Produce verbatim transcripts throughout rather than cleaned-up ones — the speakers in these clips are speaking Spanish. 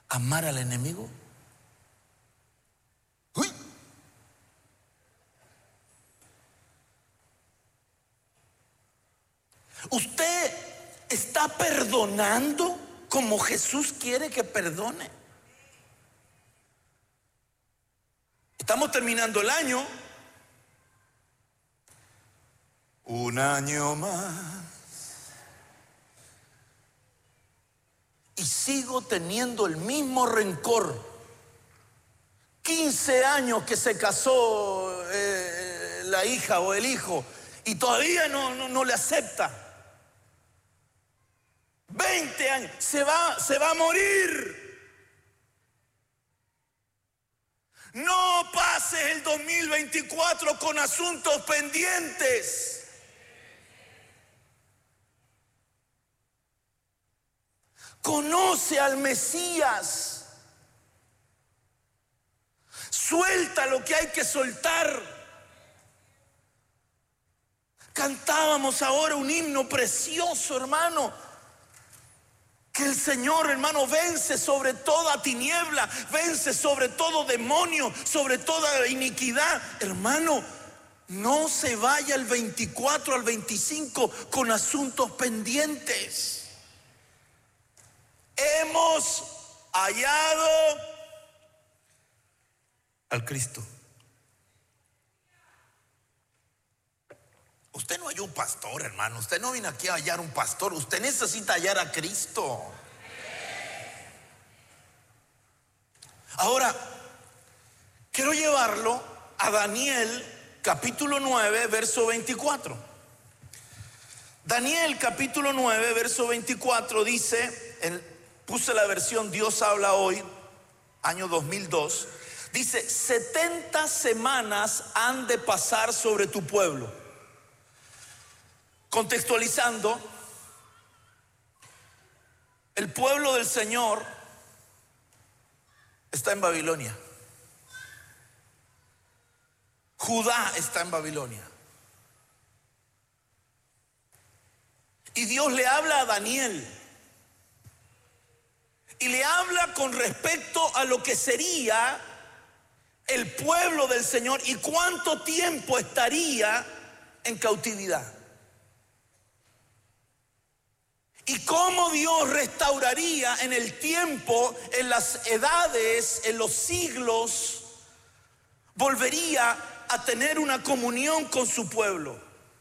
amar al enemigo? ¡Uy! ¿Usted está perdonando como Jesús quiere que perdone? Estamos terminando el año. Un año más. Y sigo teniendo el mismo rencor. quince años que se casó eh, la hija o el hijo y todavía no, no, no le acepta. veinte años. Se va, se va a morir. No pases el dos mil veinticuatro con asuntos pendientes. Conoce al Mesías. Suelta lo que hay que soltar. Cantábamos ahora un himno precioso, hermano. Que el Señor, hermano, vence sobre toda tiniebla, vence sobre todo demonio, sobre toda iniquidad. Hermano, no se vaya el veinticuatro al veinticinco con asuntos pendientes. Hemos hallado al Cristo. Usted no halló un pastor, hermano. Usted no vino aquí a hallar un pastor. Usted necesita hallar a Cristo. Ahora, quiero llevarlo a Daniel capítulo nueve, verso veinticuatro. Daniel capítulo nueve, verso veinticuatro dice, en, puse la versión Dios habla hoy, año dos mil dos. Dice, setenta semanas han de pasar sobre tu pueblo. Contextualizando, el pueblo del Señor está en Babilonia. Judá está en Babilonia. Y Dios le habla a Daniel. Y le habla con respecto a lo que sería el pueblo del Señor y cuánto tiempo estaría en cautividad. Y cómo Dios restauraría en el tiempo, en las edades, en los siglos, volvería a tener una comunión con su pueblo.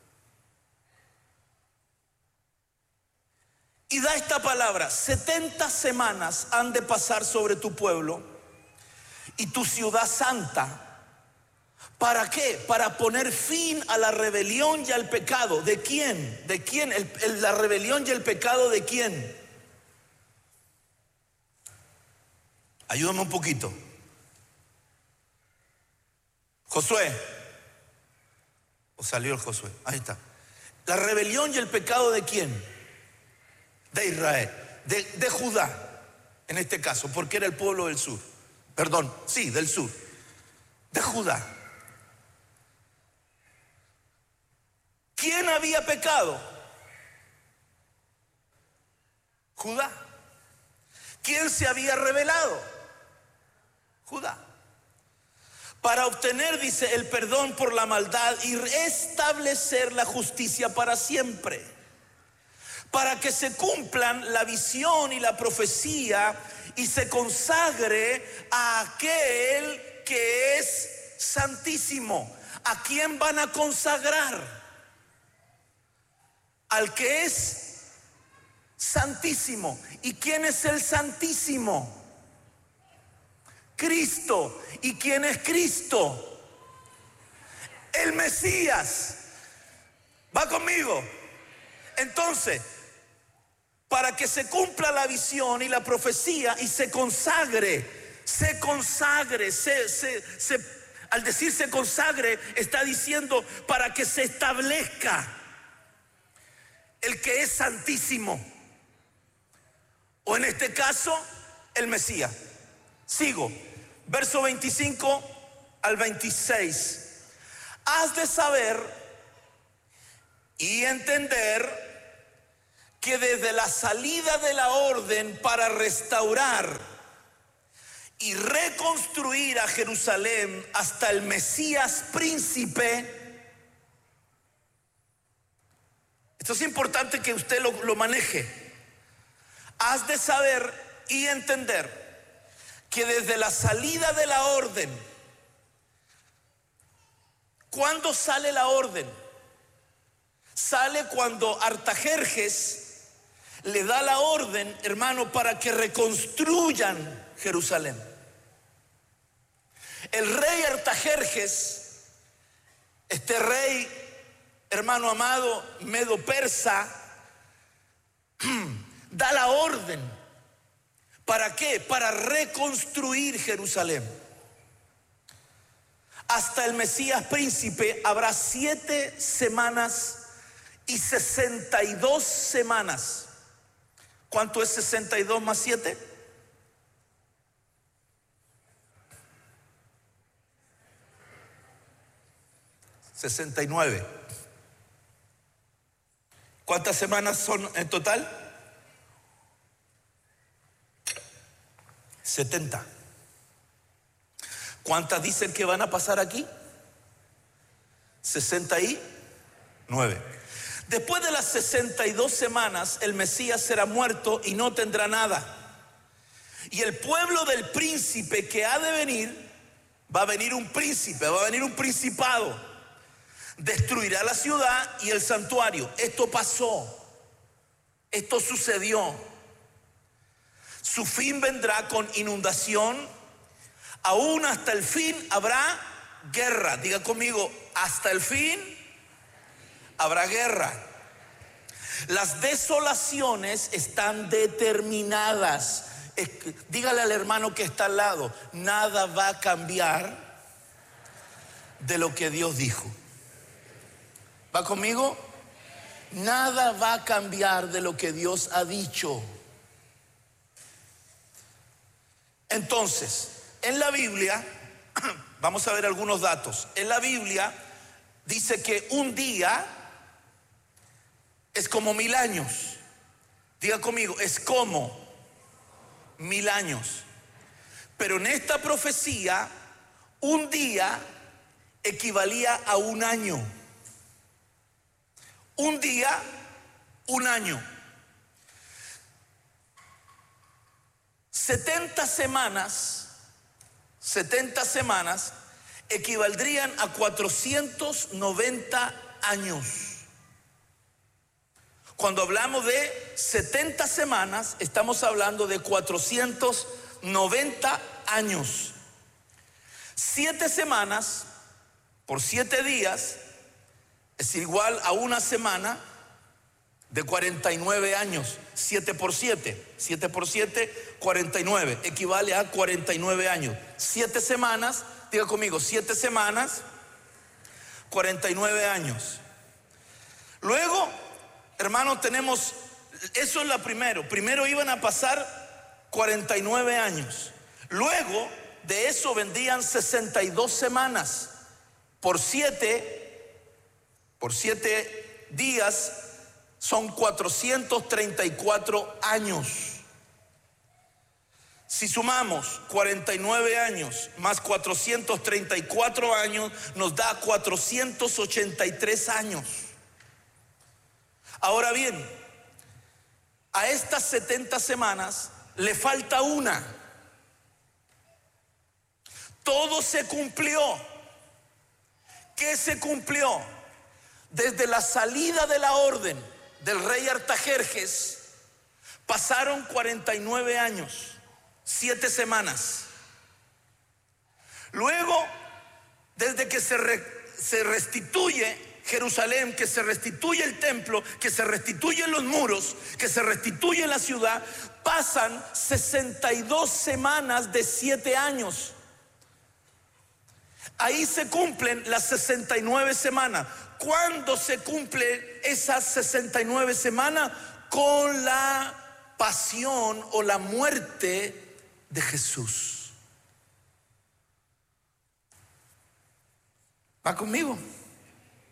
Y da esta palabra: setenta semanas han de pasar sobre tu pueblo y tu ciudad santa. ¿Para qué? Para poner fin a la rebelión y al pecado. ¿De quién? ¿De quién? El, el, la rebelión y el pecado ¿de quién? Ayúdame un poquito. Josué. ¿O salió el Josué? Ahí está. La rebelión y el pecado ¿de quién? De Israel. De, de Judá, en este caso, porque era el pueblo del sur. Perdón, sí, del sur. De Judá. ¿Quién había pecado? Judá. ¿Quién se había rebelado? Judá. Para obtener, dice, el perdón por la maldad y restablecer la justicia para siempre. Para que se cumplan la visión y la profecía y se consagre a aquel que es santísimo. ¿A quién van a consagrar? Al que es santísimo. ¿Y quién es el santísimo? Cristo. ¿Y quién es Cristo? El Mesías. ¿Va conmigo? Entonces, para que se cumpla la visión y la profecía y se consagre, se consagre, se, se, se, al decir se consagre, está diciendo para que se establezca el que es santísimo, o en este caso el Mesías. Sigo, verso veinticinco al veintiséis. Has de saber y entender que desde la salida de la orden para restaurar y reconstruir a Jerusalén hasta el Mesías príncipe. Esto es importante que usted lo, lo maneje. Has de saber y entender que desde la salida de la orden, ¿cuándo sale la orden? Sale cuando Artajerjes le da la orden, hermano, para que reconstruyan Jerusalén. El rey Artajerjes, este rey, hermano amado, medo persa, da la orden. ¿Para qué? Para reconstruir Jerusalén. Hasta el Mesías príncipe habrá siete semanas y sesenta y dos semanas. ¿Cuánto es sesenta y dos más siete? sesenta y nueve. ¿Cuántas semanas son en total? setenta. ¿Cuántas dicen que van a pasar aquí? sesenta y nueve. Después de las sesenta y dos semanas, el Mesías será muerto y no tendrá nada. Y el pueblo del príncipe que ha de venir, va a venir un príncipe, va a venir un principado, destruirá la ciudad y el santuario. Esto pasó, esto sucedió. Su fin vendrá con inundación, aún hasta el fin habrá guerra. Diga conmigo, hasta el fin habrá guerra. Las desolaciones están determinadas. Dígale al hermano que está al lado, nada va a cambiar de lo que Dios dijo. ¿Va conmigo? Nada va a cambiar de lo que Dios ha dicho. Entonces, en la Biblia, vamos a ver algunos datos. En la Biblia dice que un día es como mil años. Diga conmigo, es como mil años. Pero en esta profecía, un día equivalía a un año. Un día, un año. setenta semanas, setenta semanas equivaldrían a cuatrocientos noventa años. Cuando hablamos de setenta semanas, estamos hablando de cuatrocientos noventa años. Siete semanas por siete días es igual a una semana de cuarenta y nueve años. Siete por siete, siete por siete, cuarenta y nueve, equivale a cuarenta y nueve años. Siete semanas, diga conmigo, siete semanas, cuarenta y nueve años. Luego, hermanos, tenemos, eso es lo primero. Primero iban a pasar cuarenta y nueve años. Luego de eso vendrían sesenta y dos semanas. Por siete, por siete días son cuatrocientos treinta y cuatro años. Si sumamos cuarenta y nueve años más cuatrocientos treinta y cuatro años, nos da cuatrocientos ochenta y tres años. Ahora bien, a estas setenta semanas le falta una. Todo se cumplió. ¿Qué se cumplió? Desde la salida de la orden del rey Artajerjes pasaron cuarenta y nueve años, siete semanas. Luego, desde que se, re, se restituye Jerusalén, que se restituye el templo, que se restituyen los muros, que se restituye la ciudad, pasan sesenta y dos semanas de siete años. Ahí se cumplen las sesenta y nueve semanas. ¿Cuándo se cumple esas sesenta y nueve semanas? Con la pasión o la muerte de Jesús. ¿Va conmigo?